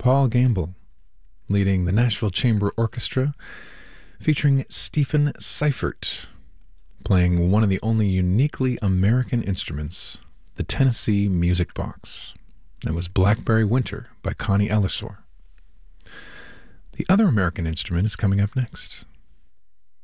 Paul Gamble, leading the Nashville Chamber Orchestra, featuring Stephen Seifert, playing one of the only uniquely American instruments, the Tennessee Music Box. That was Blackberry Winter by Connie Ellisor. The other American instrument is coming up next.